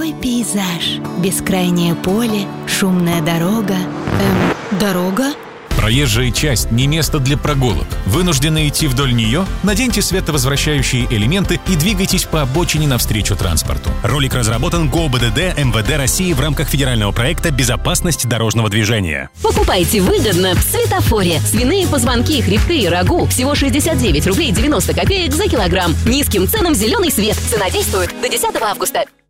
Какой пейзаж! Бескрайнее поле, шумная дорога. Дорога? Проезжая часть не место для прогулок. Вынуждены идти вдоль нее? Наденьте световозвращающие элементы и двигайтесь по обочине навстречу транспорту. Ролик разработан ГОБДД МВД России в рамках федерального проекта «Безопасность дорожного движения». Покупайте выгодно в Светофоре. Свиные позвонки, хребты и рагу всего 69 рублей 90 копеек за килограмм. Низким ценам зеленый свет. Цена действует до 10 августа.